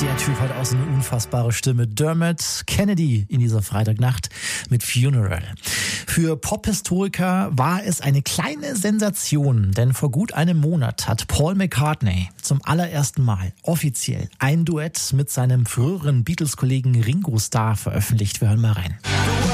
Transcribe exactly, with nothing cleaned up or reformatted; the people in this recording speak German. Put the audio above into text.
Der Typ hat auch so eine unfassbare Stimme. Dermot Kennedy in dieser Freitagnacht mit Funeral. Für Pop-Historiker war es eine kleine Sensation, denn vor gut einem Monat hat Paul McCartney zum allerersten Mal offiziell ein Duett mit seinem früheren Beatles-Kollegen Ringo Starr veröffentlicht. Wir hören mal rein.